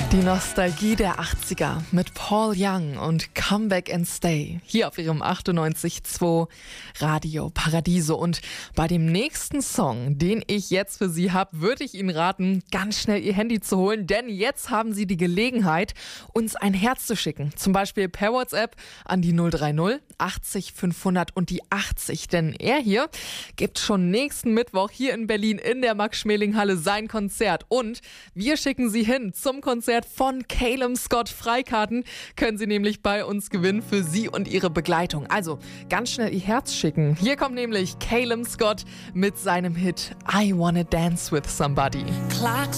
Die Nostalgie der 80er mit Paul Young und Come Back and Stay hier auf ihrem 98.2 Radio Paradiso. Und bei dem nächsten Song, den ich jetzt für Sie habe, würde ich Ihnen raten, ganz schnell Ihr Handy zu holen, denn jetzt haben Sie die Gelegenheit, uns ein Herz zu schicken. Zum Beispiel per WhatsApp an die 030 80 500 und die 80. Denn er hier gibt schon nächsten Mittwoch hier in Berlin in der Max-Schmeling-Halle sein Konzert. Und wir schicken Sie hin zum Konzert von Calum Scott. Freikarten können Sie nämlich bei uns gewinnen für Sie und Ihre Begleitung. Also ganz schnell Ihr Herz schicken. Hier kommt nämlich Calum Scott mit seinem Hit I Wanna Dance With Somebody. Clocks